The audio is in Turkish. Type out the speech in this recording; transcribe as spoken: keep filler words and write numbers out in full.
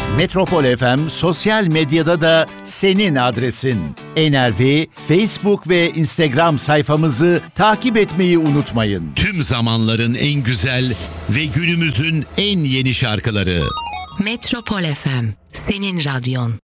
Metropol F M sosyal medyada da senin adresin. N R V Facebook ve Instagram sayfamızı takip etmeyi unutmayın. Tüm zamanların en güzel ve günümüzün en yeni şarkıları. Metropol F M, senin radyon.